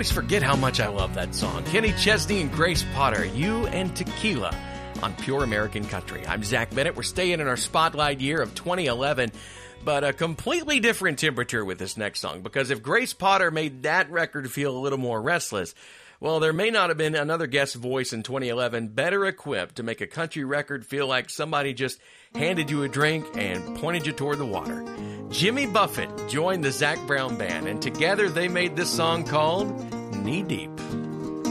always forget how much I love that song. Kenny Chesney and Grace Potter, You and Tequila on Pure American Country. I'm Zach Bennett. We're staying in our spotlight year of 2011, but a completely different temperature with this next song, because if Grace Potter made that record feel a little more restless, well, there may not have been another guest voice in 2011 better equipped to make a country record feel like somebody just handed you a drink and pointed you toward the water. Jimmy Buffett joined the Zac Brown Band, and together they made this song called Knee Deep.